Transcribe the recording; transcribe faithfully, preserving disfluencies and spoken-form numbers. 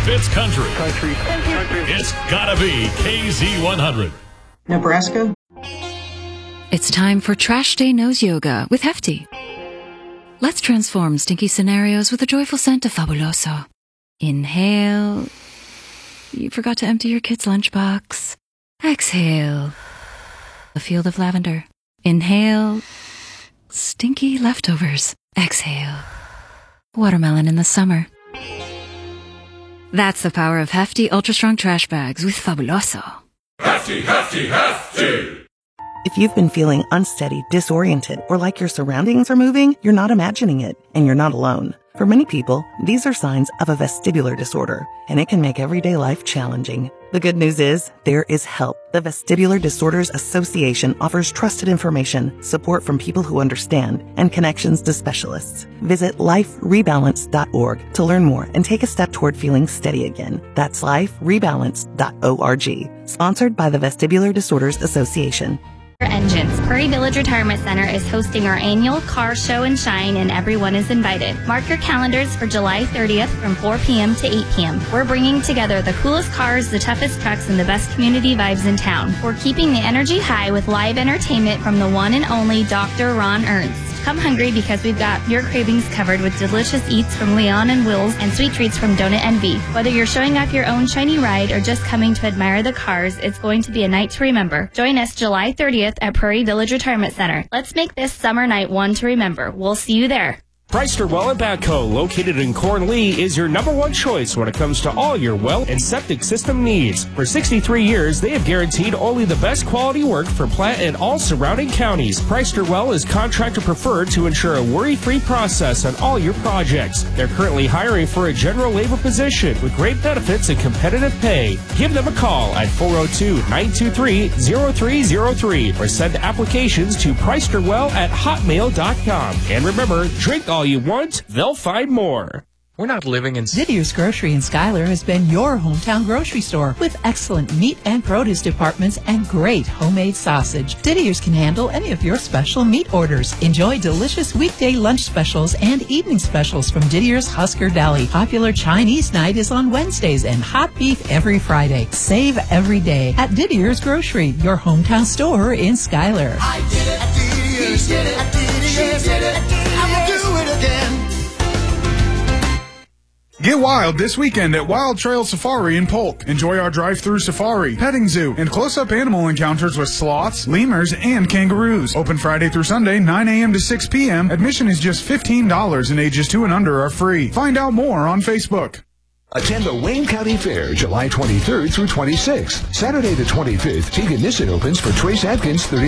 If it's country, Country. Country. it's gotta be K Z one hundred. Nebraska. It's time for Trash Day Nose Yoga with Hefty. Let's transform stinky scenarios with a joyful scent of Fabuloso. Inhale. You forgot to empty your kid's lunchbox. Exhale. A field of lavender. Inhale. Stinky leftovers. Exhale. Watermelon in the summer. That's the power of Hefty Ultra Strong Trash Bags with Fabuloso. Hefty, hefty, hefty! If you've been feeling unsteady, disoriented, or like your surroundings are moving, you're not imagining it, and you're not alone. For many people, these are signs of a vestibular disorder, and it can make everyday life challenging. The good news is, there is help. The Vestibular Disorders Association offers trusted information, support from people who understand, and connections to specialists. Visit life rebalance dot org to learn more and take a step toward feeling steady again. That's life rebalance dot org. Sponsored by the Vestibular Disorders Association. Engines. Prairie Village Retirement Center is hosting our annual car show and shine, and everyone is invited. Mark your calendars for July thirtieth from four p.m. to eight p.m. We're bringing together the coolest cars, the toughest trucks, and the best community vibes in town. We're keeping the energy high with live entertainment from the one and only Doctor Ron Ernst. Come hungry because we've got your cravings covered with delicious eats from Leon and Will's and sweet treats from Donut Envy. Whether you're showing off your own shiny ride or just coming to admire the cars, it's going to be a night to remember. Join us July thirtieth at Prairie Village Retirement Center. Let's make this summer night one to remember. We'll see you there. Chrysler Well and Backhoe, located in Cornlee, is your number one choice when it comes to all your well and septic system needs. For sixty-three years, they have guaranteed only the best quality work for Platte and all surrounding counties. Chrysler Well is contractor preferred to ensure a worry-free process on all your projects. They're currently hiring for a general labor position with great benefits and competitive pay. Give them a call at four oh two, nine two three, oh three oh three or send applications to chryslerwell at hotmail dot com. And remember, drink all you want, they'll find more. We're not living in... Didier's Grocery in Schuyler has been your hometown grocery store with excellent meat and produce departments and great homemade sausage. Didier's can handle any of your special meat orders. Enjoy delicious weekday lunch specials and evening specials from Didier's Husker Deli. Popular Chinese night is on Wednesdays and hot beef every Friday. Save every day at Didier's Grocery, your hometown store in Schuyler. I did it at Didier's. He did it at Didier's. She did it at Didier's. I will do it again. Get wild this weekend at Wild Trail Safari in Polk. Enjoy our drive-through safari, petting zoo, and close-up animal encounters with sloths, lemurs, and kangaroos. Open Friday through Sunday, nine a.m. to six p.m. Admission is just fifteen dollars and ages two and under are free. Find out more on Facebook. Attend the Wayne County Fair July twenty-third through twenty-sixth. Saturday the twenty-fifth, Teagan Nissen opens for Trace Adkins' thirty